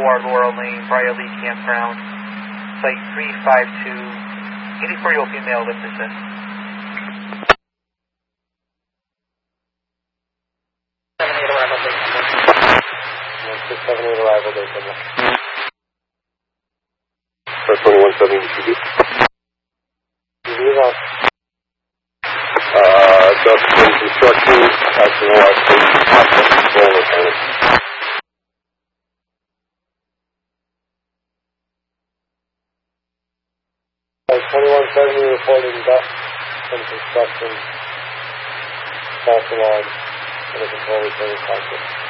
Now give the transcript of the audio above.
4 Laurel Lane, Briarleaf Campground, Site 352, 84-year-old female lift assist. 678 arrival date. 2170 TV. TV off. Dustin Construction, Action ORC, Control Lieutenant. 2170 reporting Dustin Construction, false alarm, and a control returning contact.